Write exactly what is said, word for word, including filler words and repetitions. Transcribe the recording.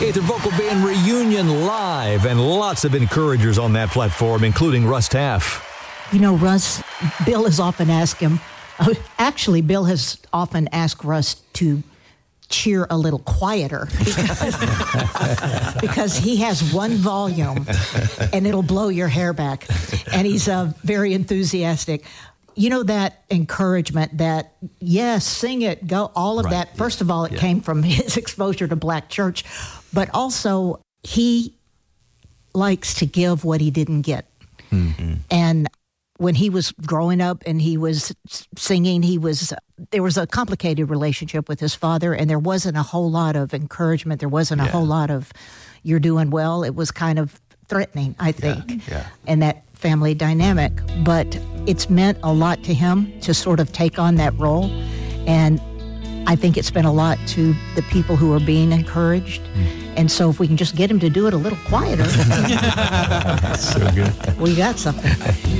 Gaither Vocal Band reunion live, and lots of encouragers on that platform, including Russ Taff. You know, Russ, Bill has often asked him, uh, actually, Bill has often asked Russ to cheer a little quieter because, because he has one volume and it'll blow your hair back. And he's uh, very enthusiastic. You know, that encouragement that, yes, sing it, go, all of Right, that. First yeah, of all, it yeah. came from his exposure to Black church, but also he likes to give what he didn't get. Mm-hmm. And when he was growing up and he was singing, he was there was a complicated relationship with his father, and there wasn't a whole lot of encouragement. There wasn't a Yeah. whole lot of, you're doing well. It was kind of threatening, I think, yeah. in that family dynamic. But it's meant a lot to him to sort of take on that role. And I think it's meant a lot to the people who are being encouraged. And so if we can just get him to do it a little quieter, So good. we got something.